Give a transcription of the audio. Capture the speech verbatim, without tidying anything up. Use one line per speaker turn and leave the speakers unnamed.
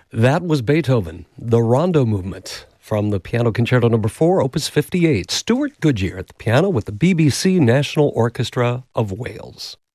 That was Beethoven, the Rondo Movement, from the Piano Concerto Number four, Opus fifty-eight. Stuart Goodyear at the piano with the B B C National Orchestra of Wales.